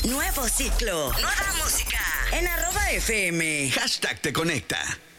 Nuevo ciclo. Nueva música. En @FM. #te conecta.